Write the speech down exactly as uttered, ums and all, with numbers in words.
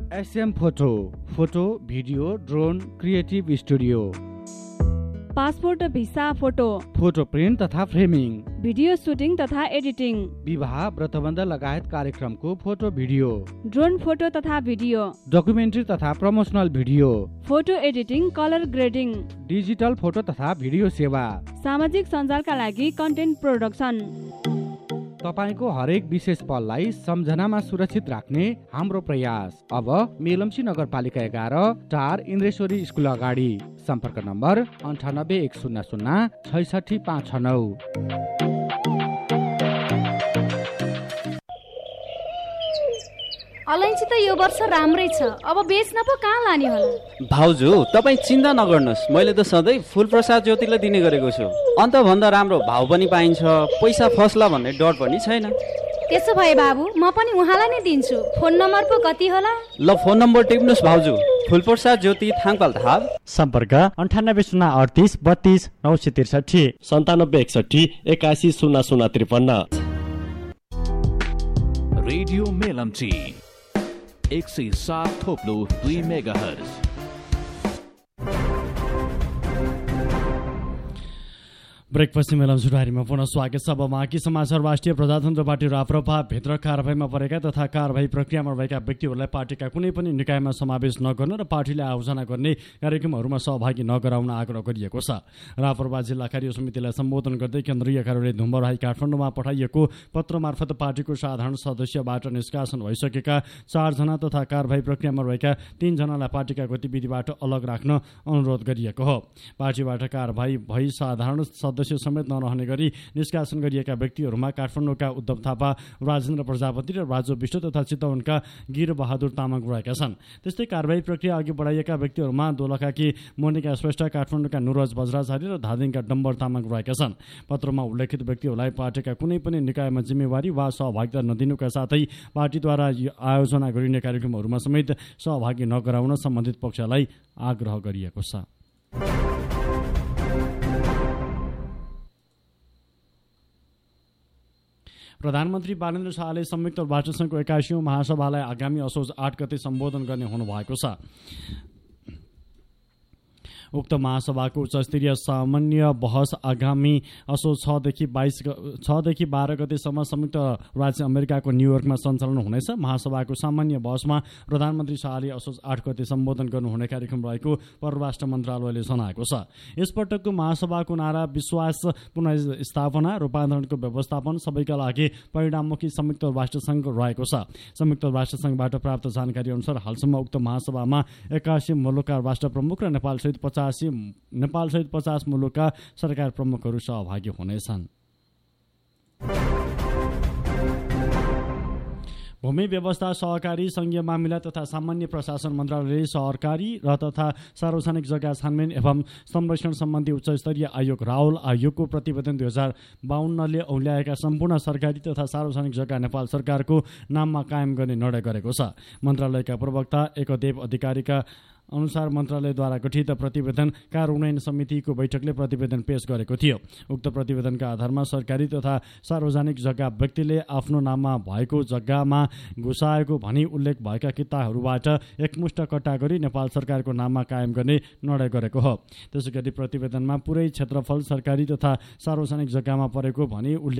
SM photo, photo, video, drone, creative studio, passport visa photo, photo print तथा framing, video shooting तथा editing, विवाह व्रतबन्ध लगायत कार्यक्रमको photo video, drone photo तथा video, documentary तथा promotional video, photo editing, colour grading, digital photo तथा video सेवा, सामाजिक सञ्जालका लागि कन्टेन्ट प्रोडक्सन। तपाईको हरेक विशेष पललाई सम्झनामा सुरक्षित राख्ने हाम्रो प्रयास। अब मेलम्ची नगरपालिका एघार, टार इन्द्रेश्वरी स्कुल अगाडि। सम्पर्क नम्बर अन्ठानब्बे एक शून्य शून्य छैसठी पाँच छ नौ। अलैँची त यो वर्ष राम्रै छ, अब बेच्न पो कहाँ लाने होला? भाउजू तपाईँ चिन्ता नगर्नुहोस्, मैले त सधैँ फुलप्रसाद ज्योतिलाई दिने गरेको छु। अन्त भन्दा राम्रो भाउ पनि पाइन्छ, पैसा फस्ला भन्ने डर पनि छैन। त्यसो भए बाबु म पनि उहाँलाई नै दिन्छु। फोन नम्बर पो कति होला? ल फोन नम्बर टिप्नुहोस् भाउजू। फुलप्रसाद ज्योति थाङपाल धाप। सम्पर्क अन्ठानब्बे शून्य अडतिस बत्तिस नौ सय त्रिसठी सन्तानब्बे एकसठी एकासी शून्य शून्य त्रिपन्न। रेडियो मेलम्ची एक सय सात थोप्लो दुई मेगा हर्ज। ब्रेकपछि मेलम सुधारीमा पुनः स्वागत छ। अब बाँकी समाचार। राष्ट्रिय प्रजातन्त्र पार्टी राप्रपा भित्र कारबाहीमा परेका तथा कारबाही प्रक्रियामा रहेका व्यक्तिहरूलाई पार्टीका कुनै पनि निकायमा समावेश नगर्न र पार्टीले आयोजना गर्ने कार्यक्रमहरूमा सहभागी नगराउन आग्रह गरिएको छ। राप्रपा जिल्ला कार्य समितिलाई सम्बोधन गर्दै केन्द्रीय कार्यालय धुम्बराई काठमाडौँमा पठाइएको पत्र मार्फत पार्टीको साधारण सदस्यबाट निष्कासन भइसकेका चारजना तथा कारबाही प्रक्रियामा रहेका तीनजनालाई पार्टीका गतिविधिबाट अलग राख्न अनुरोध गरिएको हो। पार्टीबाट कारबाही भई साधारण सदस्य समेत नरहने गरी निष्कासन गरिएका व्यक्तिहरूमा काठमाडौँका उद्धव थापा, राजेन्द्र प्रजापति र राजु विष्ट तथा चितवनका गिर बहादुर तामाङ रहेका छन्। त्यस्तै कारबाही प्रक्रिया अघि बढाइएका व्यक्तिहरूमा दोलखाकी मोनिका श्रेष्ठ, काठमाडौँका नुरज बज्राचार्य र धादिङका डम्बर तामाङ रहेका छन्। पत्रमा उल्लेखित व्यक्तिहरूलाई पार्टीका कुनै पनि निकायमा जिम्मेवारी वा सहभागिता नदिनुका साथै पार्टीद्वारा आयोजना गरिने कार्यक्रमहरूमा समेत सहभागी नगराउन सम्बन्धित पक्षलाई आग्रह गरिएको छ। प्रधानमन्त्री बालेन्द्र शाहले संयुक्त राष्ट्रसङ्घको एक्काइसौँ महासभालाई आगामी असोज आठ गते सम्बोधन गर्ने हुनुभएको छ। उक्त महासभाको उच्चस्तरीय सामान्य बहस आगामी असोज छदेखि बाइस छदेखि बाह्र गतेसम्म संयुक्त राज्य अमेरिकाको न्युयोर्कमा सञ्चालन हुनेछ। महासभाको सामान्य बहसमा प्रधानमन्त्री शाहले असोज आठ गते सम्बोधन गर्नुहुने कार्यक्रम रहेको परराष्ट्र मन्त्रालयले जनाएको छ। यसपटकको महासभाको नारा विश्वास पुनर्स्थापना, रूपान्तरणको व्यवस्थापन, सबैका लागि परिणाममुखी संयुक्त राष्ट्रसङ्घ रहेको छ। संयुक्त राष्ट्रसङ्घबाट प्राप्त जानकारी अनुसार हालसम्म उक्त महासभामा एक्कासी मुलुकका राष्ट्र प्रमुख र नेपालसहित नेपाल सहित पचास मुलुकका सरकार प्रमुखहरू सहभागी हुनेछन्। भूमि व्यवस्था, सहकारी, संघीय मामिला तथा सामान्य प्रशासन मन्त्रालयले सरकारी र तथा सार्वजनिक जग्गा छानबिन एवं संरक्षण सम्बन्धी उच्चस्तरीय आयोग राहुल आयोगको प्रतिवेदन दुई हजार बाहन्नले औल्याएका सम्पूर्ण सरकारी तथा सार्वजनिक जग्गा नेपाल सरकारको नाममा कायम गर्ने निर्णय गरेको छ। मन्त्रालयका प्रवक्ता एकदेव अधिकारीका अनुसार मन्त्रालयद्वारा गठित प्रतिवेदन कार्यान्वयन समितिको बैठकले प्रतिवेदन पेश गरेको थियो। उक्त प्रतिवेदनका आधारमा सरकारी तथा सार्वजनिक जग्गा व्यक्तिले आफ्नो नाममा भएको जग्गामा घुसाएको भनी उल्लेख भएका किताहरूबाट एकमुष्ट कट्टा गरी नेपाल सरकारको नाममा कायम गर्ने निर्णय गरेको हो। त्यसैगरी प्रतिवेदनमा पुरै क्षेत्रफल सरकारी तथा सार्वजनिक जग्गामा परेको भनी